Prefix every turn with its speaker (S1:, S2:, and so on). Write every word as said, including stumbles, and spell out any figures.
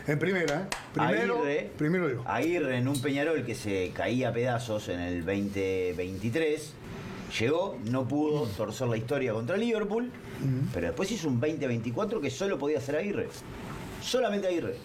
S1: En primera, ¿eh? Primero,
S2: Aguirre,
S1: primero digo.
S2: Aguirre en un Peñarol que se caía a pedazos en el veinte veintitrés. Llegó, no pudo torcer la historia contra Liverpool,
S1: Mm.
S2: pero después hizo un veinte veinticuatro que solo podía hacer Aguirre. Solamente Aguirre.